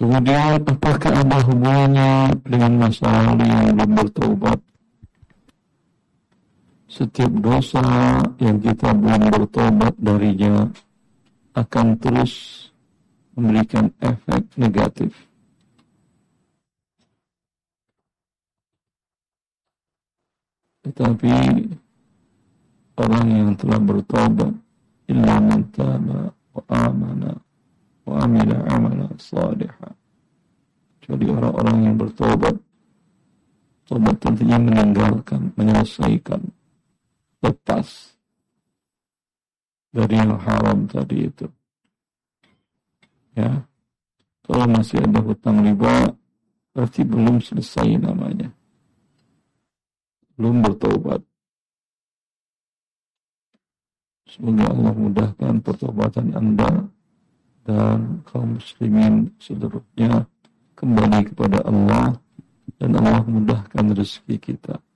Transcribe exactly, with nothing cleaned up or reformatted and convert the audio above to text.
Kemudian apakah ada hubungannya dengan masa lalu yang belum bertobat? Setiap dosa yang kita belum bertobat darinya akan terus memberikan efek negatif. Tetapi orang yang telah bertobat, illa man taba wa amana wa amila amalan salihah, kecuali orang-orang yang bertobat, tobat tentunya meninggalkan, menyelesaikan, lepas dari yang haram tadi itu. Ya, kalau masih ada hutang riba, berarti belum selesai namanya, belum bertobat. Semoga Allah mudahkan pertobatan Anda dan kaum muslimin seluruhnya kembali kepada Allah, dan Allah mudahkan rezeki kita.